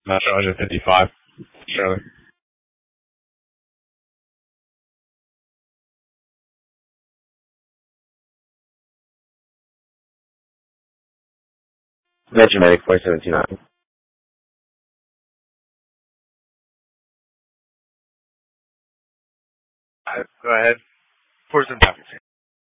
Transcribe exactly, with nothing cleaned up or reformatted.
Not sure, one hundred fifty-five. Surely. Vegemedic four seven two nine. Go ahead. four seven two nine.